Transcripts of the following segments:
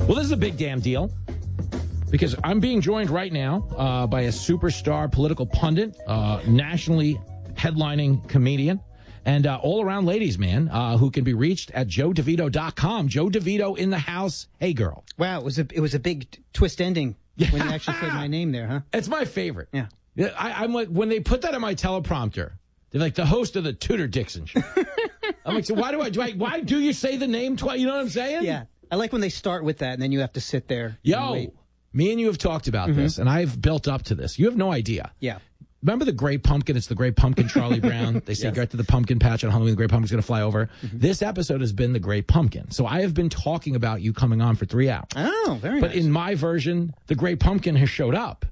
Well, this is a big damn deal because I'm being joined right now by a superstar political pundit, nationally headlining comedian, and all-around ladies man who can be reached at joedevito.com. Joe DeVito in the house. Hey, girl. Wow, it was a big twist ending when you actually said my name there, huh? It's my favorite. Yeah. I'm like, when they put that on my teleprompter, they're like, the host of the Tudor Dixon show. I'm like, so why do you say the name twice? You know what I'm saying? Yeah. I like when they start with that and then you have to sit there. Yo, me and you have talked about this, and I've built up to this. You have no idea. Yeah. Remember the Great Pumpkin? It's the Great Pumpkin, Charlie Brown. They say, Yes. go to the pumpkin patch on Halloween. The Great Pumpkin's going to fly over. This episode has been the Great Pumpkin. So I have been talking about you coming on for 3 hours. Oh, very But nice. in my version, the Great Pumpkin has showed up.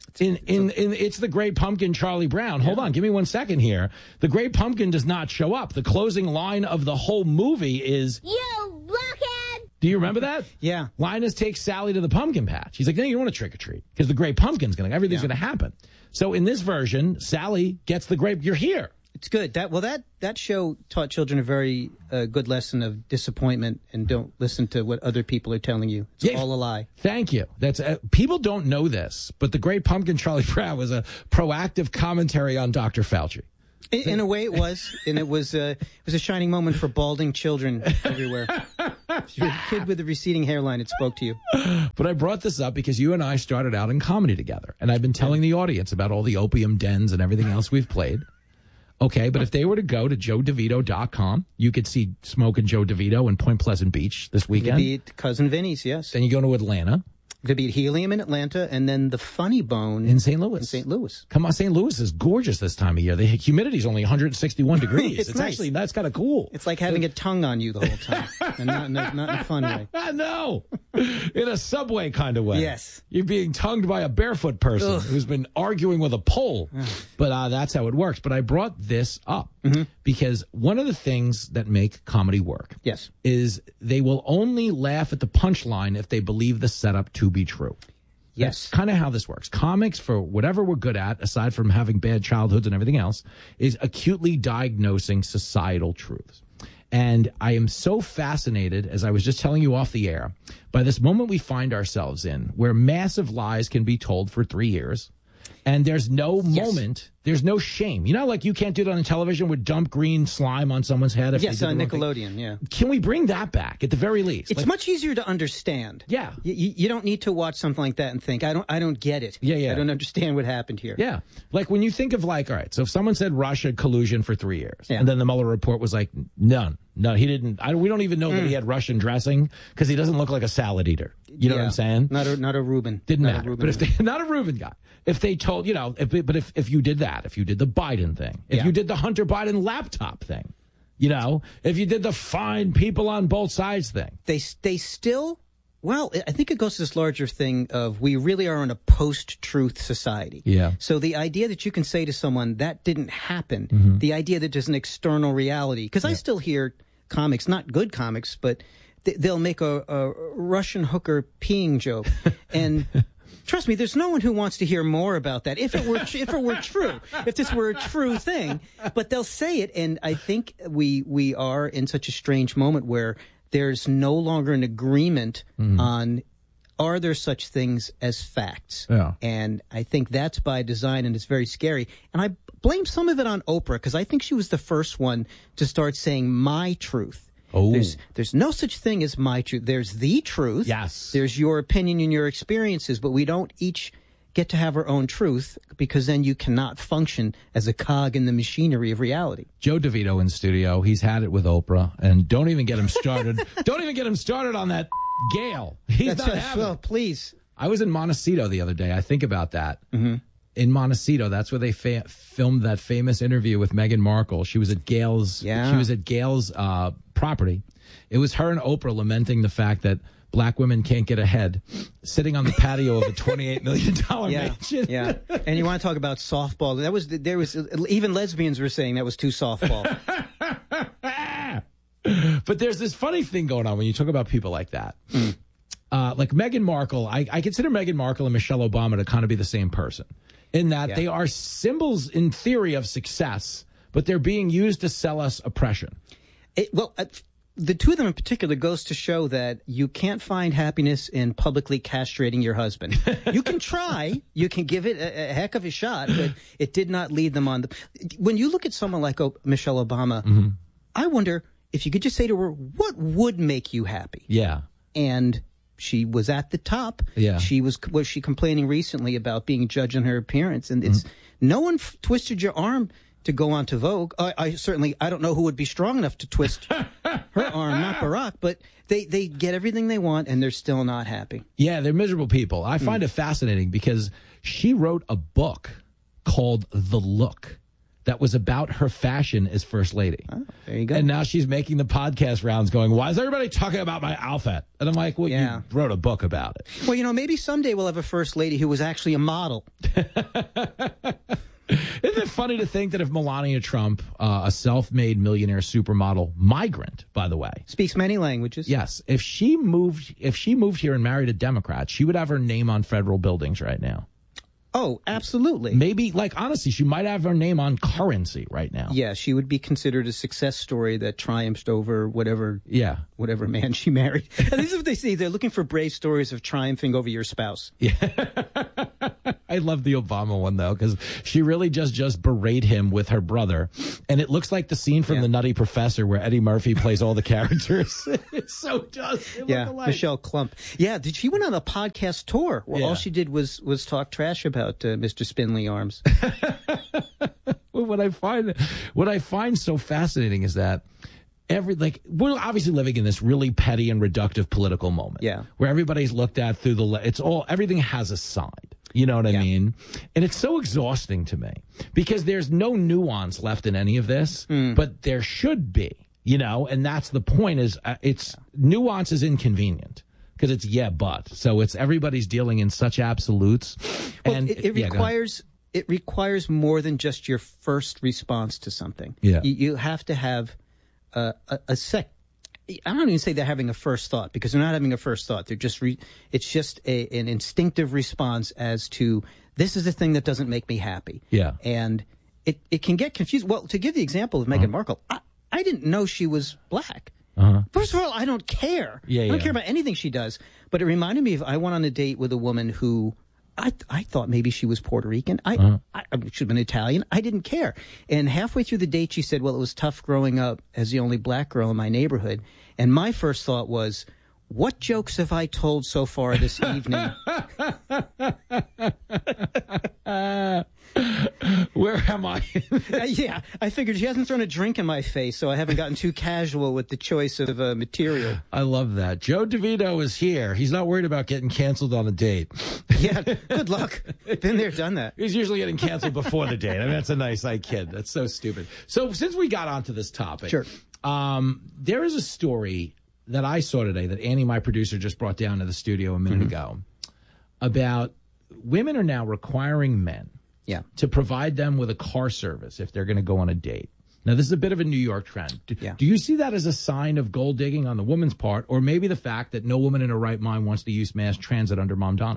It's the Great Pumpkin, Charlie Brown. Hold on, give me 1 second here. The Great Pumpkin does not show up. The closing line of the whole movie is, You blockhead! do you remember that? Yeah. Linus takes Sally to the pumpkin patch. He's like, no, you don't want to trick or treat because the Great Pumpkin's everything's going to happen. So in this version, Sally gets the grape. You're here. It's good. That show taught children a very good lesson of disappointment and don't listen to what other people are telling you. It's all a lie. Thank you. That's people don't know this, but the Great Pumpkin, Charlie Brown, was a proactive commentary on Dr. Fauci. In a way, it was, and it was a shining moment for balding children everywhere. If you're a kid with a receding hairline, it spoke to you. But I brought this up because you and I started out in comedy together, and I've been telling the audience about all the opium dens and everything else we've played. Okay, but if they were to go to joedevito.com, you could see Smoking Joe DeVito in Point Pleasant Beach this weekend. You'd be at Cousin Vinny's, yes. Then you go to Atlanta. Could be at Helium in Atlanta, and then the Funny Bone in St. Louis. In St. Louis. Come on, St. Louis is gorgeous this time of year. The humidity's only 161 degrees. It's nice. Actually, that's kind of cool. It's like having a tongue on you the whole time, and not in a fun way. No, in a Subway kind of way. Yes. You're being tongued by a barefoot person who's been arguing with a pole. But that's how it works. But I brought this up because one of the things that make comedy work is they will only laugh at the punchline if they believe the setup to be true. Yes. That's kind of how this works. Comics, for whatever we're good at, aside from having bad childhoods and everything else, is acutely diagnosing societal truths. And I am so fascinated, as I was just telling you off the air, by this moment we find ourselves in where massive lies can be told for 3 years. And there's no moment, there's no shame. You know, like you can't do it on the television with dump green slime on someone's head. Yes, on Nickelodeon, yeah. Can we bring that back at the very least? It's much easier to understand. Yeah. You don't need to watch something like that and think, I don't get it. Yeah. I don't understand what happened here. Yeah. Like when you think of all right, so if someone said Russia collusion for 3 years, and then the Mueller report was like, none, he didn't. We don't even know that he had Russian dressing because he doesn't look like a salad eater. You know what I'm saying? Not a Reuben. Didn't matter. But if they, not a Reuben guy. If they told, if you did that, if you did the Biden thing, if you did the Hunter Biden laptop thing, if you did the fine people on both sides thing. They still, well, I think it goes to this larger thing of we really are in a post-truth society. Yeah. So the idea that you can say to someone that didn't happen, the idea that there's an external reality, because I still hear comics, not good comics, but they'll make a Russian hooker peeing joke. And trust me, there's no one who wants to hear more about that. If it were true, if this were a true thing, but they'll say it. And I think we are in such a strange moment where there's no longer an agreement on are there such things as facts? Yeah. And I think that's by design, and it's very scary. And I blame some of it on Oprah because I think she was the first one to start saying my truth. Oh. There's no such thing as my truth. There's the truth. Yes. There's your opinion and your experiences, but we don't each get to have our own truth because then you cannot function as a cog in the machinery of reality. Joe DeVito in studio. He's had it with Oprah, and don't even get him started. Don't even get him started on that Gail. He's not having it. Please. I was in Montecito the other day. I think about that. In Montecito, that's where they filmed that famous interview with Meghan Markle. She was at Gail's. Yeah. She was at Gail's property. It was her and Oprah lamenting the fact that black women can't get ahead, sitting on the patio of a $28 million mansion. Yeah. And you want to talk about softball? There was even lesbians were saying that was too softball. But there's this funny thing going on when you talk about people like that. Like Meghan Markle, I consider Meghan Markle and Michelle Obama to kind of be the same person in that they are symbols in theory of success, but they're being used to sell us oppression. the two of them in particular goes to show that you can't find happiness in publicly castrating your husband. You can try, you can give it a heck of a shot, but it did not lead them on. When you look at someone like Michelle Obama, I wonder if you could just say to her, what would make you happy? Yeah. And she was at the top. Yeah. Was she complaining recently about being judged on her appearance? And it's no one twisted your arm to go on to Vogue. I don't know who would be strong enough to twist her arm, not Barack, but they get everything they want and they're still not happy. Yeah, they're miserable people. I find it fascinating because she wrote a book called The Look that was about her fashion as First Lady. Oh, there you go. And now she's making the podcast rounds going, why is everybody talking about my outfit? And I'm like, well, you wrote a book about it. Well, maybe someday we'll have a First Lady who was actually a model. Isn't it funny to think that if Melania Trump, a self-made millionaire supermodel, migrant, by the way, speaks many languages. Yes. If she moved here and married a Democrat, she would have her name on federal buildings right now. Oh, absolutely. Maybe, honestly, she might have her name on currency right now. Yeah, she would be considered a success story that triumphed over whatever man she married. And this is what they say. They're looking for brave stories of triumphing over your spouse. Yeah. I love the Obama one, though, because she really just berate him with her brother. And it looks like the scene from The Nutty Professor where Eddie Murphy plays all the characters. It so does. They look alike. Michelle Klump. Yeah, she went on a podcast tour where all she did was talk trash about Mr. Spindly Arms. Well, what I find so fascinating is that we're obviously living in this really petty and reductive political moment. Yeah. Where everybody's looked at through everything has a side. You know what I mean? And it's so exhausting to me because there's no nuance left in any of this, but there should be, and that's the point is nuance is inconvenient because it's but. So it's everybody's dealing in such absolutes. Well, and it requires more than just your first response to something. Yeah. You have to have I don't even say they're having a first thought because they're not having a first thought. They're just it's just an instinctive response as to this is the thing that doesn't make me happy. Yeah. And it can get confused. Well, to give the example of Meghan Markle, I didn't know she was black. First of all, I don't care. I don't care about anything she does. But it reminded me of I went on a date with a woman who I thought maybe she was Puerto Rican. I should have been Italian. I didn't care. And halfway through the date, she said, well, it was tough growing up as the only black girl in my neighborhood. And my first thought was, what jokes have I told so far this evening? Where am I? I figured she hasn't thrown a drink in my face, so I haven't gotten too casual with the choice of material. I love that. Joe DeVito is here. He's not worried about getting canceled on a date. Yeah, good luck. Been there, done that. He's usually getting canceled before the date. I mean, that's a nice kid. That's so stupid. So since we got onto this topic, sure. There is a story that I saw today that Annie, my producer, just brought down to the studio a minute ago about women are now requiring men to provide them with a car service if they're going to go on a date. Now, this is a bit of a New York trend. Do you see that as a sign of gold digging on the woman's part, or maybe the fact that no woman in her right mind wants to use mass transit under Mamdani?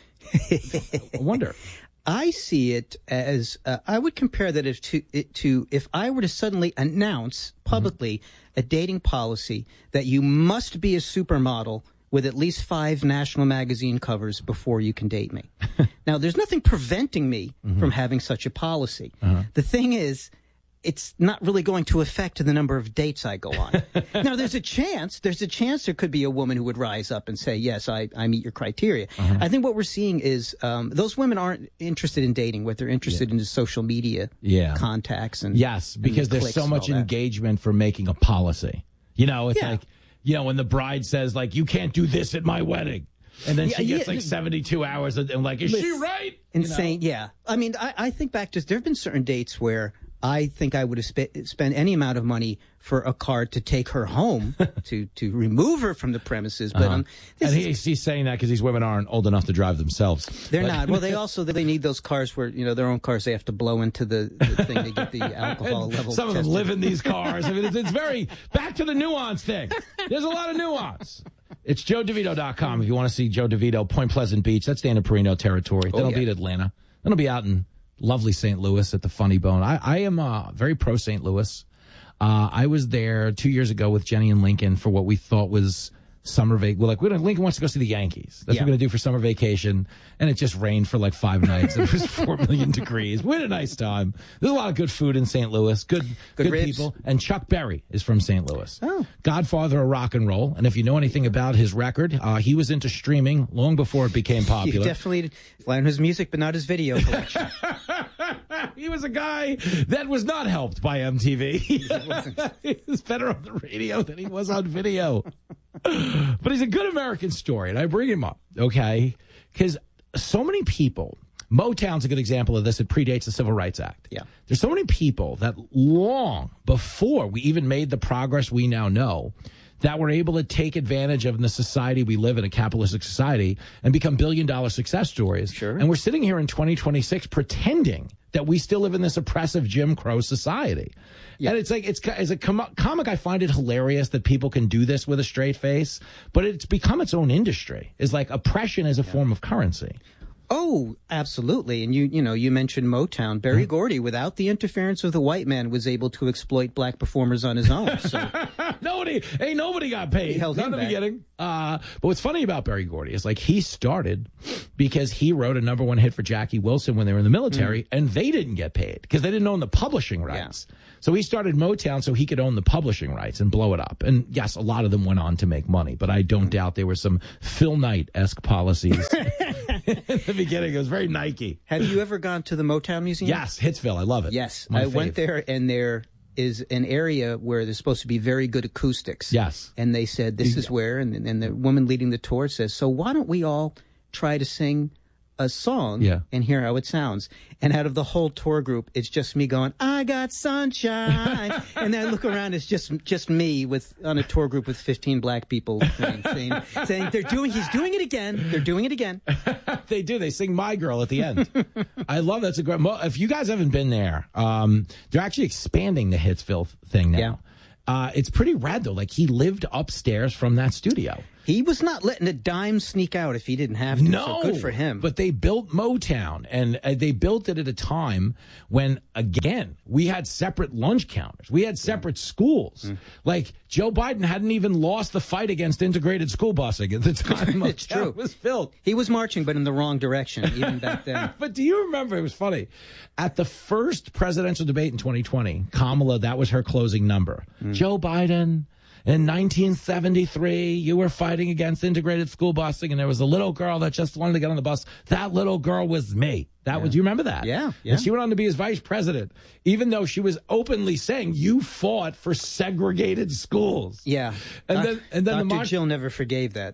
I wonder. I see it as I would compare that if I were to suddenly announce publicly a dating policy that you must be a supermodel with at least 5 national magazine covers before you can date me. Now, there's nothing preventing me from having such a policy. The thing is, it's not really going to affect the number of dates I go on. Now, there's a chance there could be a woman who would rise up and say, yes, I meet your criteria. I think what we're seeing is those women aren't interested in dating. What they're interested in is social media contacts. And because there's so much engagement for making a policy. It's like, when the bride says, you can't do this at my wedding. And then she gets 72 hours and is she right? Insane, I mean, I think back to, there have been certain dates where I think I would have spent any amount of money for a car to take her home, to remove her from the premises. But and he's saying that because these women aren't old enough to drive themselves. They're not. Well, they need those cars where, their own cars, they have to blow into the thing to get the alcohol level Some tested. of them live in these cars. I mean, it's very, back to the nuance thing. There's a lot of nuance. It's JoeDeVito.com if you want to see Joe DeVito, Point Pleasant Beach. That's Dana Perino territory. Then I'll be at Atlanta. Then I'll be out in lovely St. Louis at the Funny Bone. I am very pro St. Louis. I was there 2 years ago with Jenny and Lincoln for what we thought was summer vacation. Lincoln wants to go see the Yankees. That's what we're going to do for summer vacation. And it just rained for like 5 nights. It was 4 million degrees. We had a nice time. There's a lot of good food in St. Louis. Good people. And Chuck Berry is from St. Louis. Oh. Godfather of rock and roll. And if you know anything about his record, he was into streaming long before it became popular. You definitely learned his music, but not his video collection. He was a guy that was not helped by MTV. He was better on the radio than he was on video. But he's a good American story, and I bring him up, okay? Because so many people, Motown's a good example of this. It predates the Civil Rights Act. Yeah. There's so many people that long before we even made the progress we now know, that were able to take advantage of in the society we live in, a capitalistic society, and become billion-dollar success stories. Sure. And we're sitting here in 2026 pretending that we still live in this oppressive Jim Crow society. Yeah. And it's like, as a comic, I find it hilarious that people can do this with a straight face, but it's become its own industry. It's like oppression as a form of currency. Oh, absolutely. And you mentioned Motown. Berry Gordy, without the interference of the white man, was able to exploit black performers on his own. So nobody got paid. He held Not him in the back. beginning. But what's funny about Berry Gordy is like he started because he wrote a #1 hit for Jackie Wilson when they were in the military, and they didn't get paid because they didn't own the publishing rights. Yeah. So he started Motown so he could own the publishing rights and blow it up. And yes, a lot of them went on to make money, but I don't doubt there were some Phil Knight-esque policies. In the beginning, it was very Nike. Have you ever gone to the Motown Museum? Yes, Hitsville. I love it. Yes, My I fave. went there, and there is an area where there's supposed to be very good acoustics. Yes. And they said, this is where, and the woman leading the tour says, so why don't we all try to sing a song and hear how it sounds? And out of the whole tour group, it's just me going, I got sunshine. And then I look around, it's just me on a tour group with 15 black people saying he's doing it again. They're doing it again. They do. They sing My Girl at the end. I love that's a great. If you guys haven't been there, they're actually expanding the Hitsville thing now. Yeah. It's pretty rad though. Like he lived upstairs from that studio. He was not letting a dime sneak out if he didn't have to. No, so good for him. But they built Motown, and they built it at a time when, again, we had separate lunch counters. We had separate schools. Like Joe Biden hadn't even lost the fight against integrated school busing at the time it's Motown true. was built. He was marching, but in the wrong direction, even back then. But do you remember? It was funny. At the first presidential debate in 2020, Kamala, that was her closing number. Joe Biden. In 1973, you were fighting against integrated school busing, and there was a little girl that just wanted to get on the bus. That little girl was me. That was, you remember that? Yeah. And she went on to be his vice president, even though she was openly saying, you fought for segregated schools. Yeah. And then Dr. Jill never forgave that.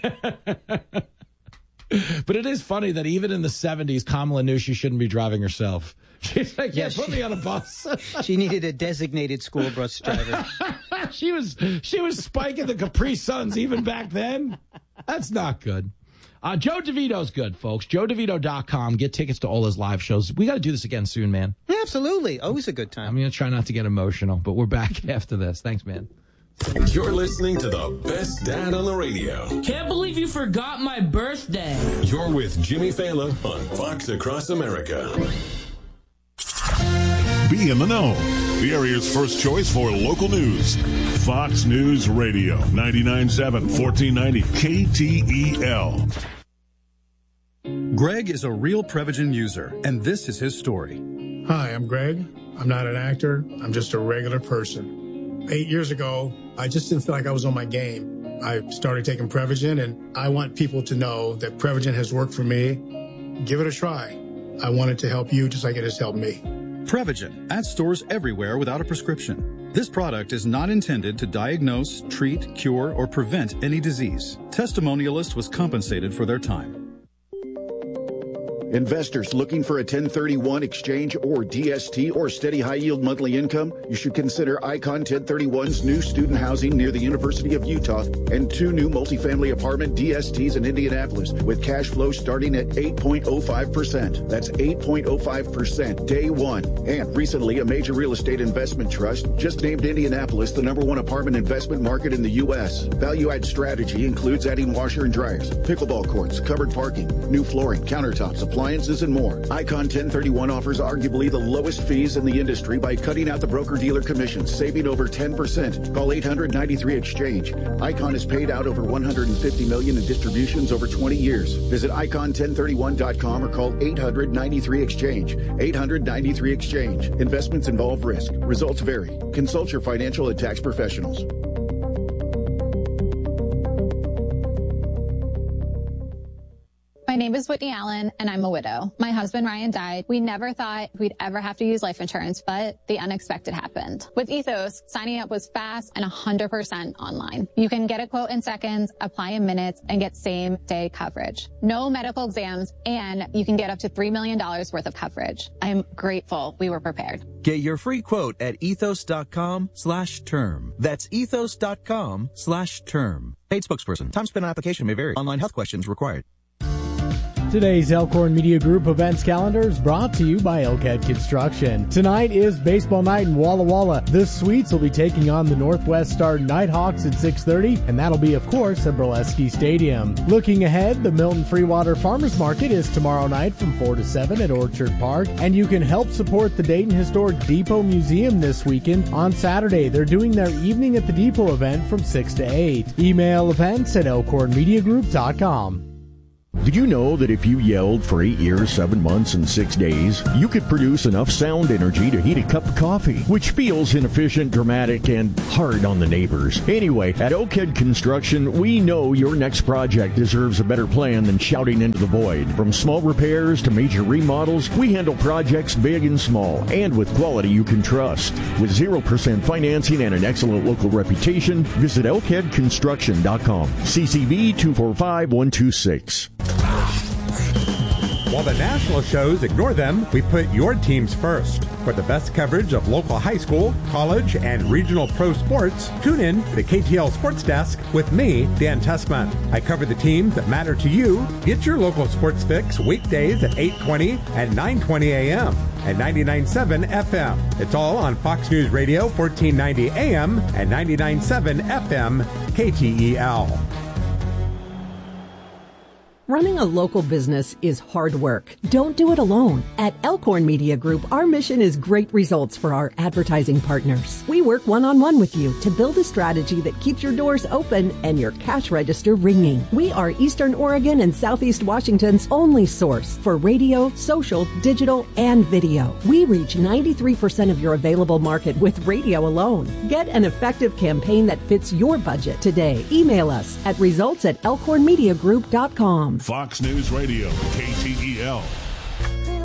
But it is funny that even in the 70s, Kamala knew she shouldn't be driving herself. She's like, put me on a bus. She needed a designated school bus driver. She was spiking the Capri Suns even back then. That's not good. Joe DeVito's good, folks. JoeDeVito.com. Get tickets to all his live shows. We got to do this again soon, man. Yeah, absolutely. Always a good time. I'm going to try not to get emotional, but we're back after this. Thanks, man. You're listening to the best dad on the radio. Can't believe you forgot my birthday. You're with Jimmy Fallon on Fox Across America. Be in the know. The area's first choice for local news. Fox News Radio, 99.7, 1490 KTEL. Greg is a real Prevagen user, and this is his story. Hi, I'm Greg. I'm not an actor. I'm just a regular person. 8 years ago, I just didn't feel like I was on my game. I started taking Prevagen, and I want people to know that Prevagen has worked for me. Give it a try. I want it to help you just like it has helped me. Prevagen, at stores everywhere without a prescription. This product is not intended to diagnose, treat, cure, or prevent any disease. Testimonialist was compensated for their time. Investors looking for a 1031 exchange or DST or steady high-yield monthly income? You should consider Icon 1031's new student housing near the University of Utah and 2 new multifamily apartment DSTs in Indianapolis with cash flow starting at 8.05%. That's 8.05% day one. And recently, a major real estate investment trust just named Indianapolis the #1 apartment investment market in the U.S. Value-add strategy includes adding washer and dryers, pickleball courts, covered parking, new flooring, countertops, appliances, appliances, and more. Icon 1031 offers arguably the lowest fees in the industry by cutting out the broker-dealer commissions, saving over 10%. Call 800-93-EXCHANGE. Icon has paid out over $150 million in distributions over 20 years. Visit icon1031.com or call 800-93-EXCHANGE. 800-93-EXCHANGE. Investments involve risk. Results vary. Consult your financial and tax professionals. My name is Whitney Allen, and I'm a widow. My husband, Ryan, died. We never thought we'd ever have to use life insurance, but the unexpected happened. With Ethos, signing up was fast and 100% online. You can get a quote in seconds, apply in minutes, and get same-day coverage. No medical exams, and you can get up to $3 million worth of coverage. I'm grateful we were prepared. Get your free quote at ethos.com/term. That's ethos.com/term. Paid spokesperson. Time spent on application may vary. Online health questions required. Today's Elkhorn Media Group events calendar is brought to you by Elkhead Construction. Tonight is baseball night in Walla Walla. The Sweets will be taking on the Northwest Star Nighthawks at 6:30, and that'll be, of course, at Brolesky Stadium. Looking ahead, the Milton Freewater Farmers Market is tomorrow night from 4 to 7 at Orchard Park, and you can help support the Dayton Historic Depot Museum this weekend. On Saturday, they're doing their Evening at the Depot event from 6 to 8. Email events at elkhornmediagroup.com. Did you know that if you yelled for 8 years, 7 months, and 6 days, you could produce enough sound energy to heat a cup of coffee, which feels inefficient, dramatic, and hard on the neighbors? Anyway, at Elkhead Construction, we know your next project deserves a better plan than shouting into the void. From small repairs to major remodels, we handle projects big and small, and with quality you can trust. With 0% financing and an excellent local reputation, visit elkheadconstruction.com. CCV 245126. While the national shows ignore them, we put your teams first. For the best coverage of local high school, college, and regional pro sports, tune in to the KTL Sports Desk with me, Dan Tessman. I cover the teams that matter to you. Get your local sports fix weekdays at 8:20 and 9:20 a.m. and 99.7 FM. It's all on Fox News Radio, 1490 AM and 99.7 FM, KTEL. Running a local business is hard work. Don't do it alone. At Elkhorn Media Group, our mission is great results for our advertising partners. We work one-on-one with you to build a strategy that keeps your doors open and your cash register ringing. We are Eastern Oregon and Southeast Washington's only source for radio, social, digital, and video. We reach 93% of your available market with radio alone. Get an effective campaign that fits your budget today. Email us at results@elkhornmediagroup.com. Fox News Radio, KTEL.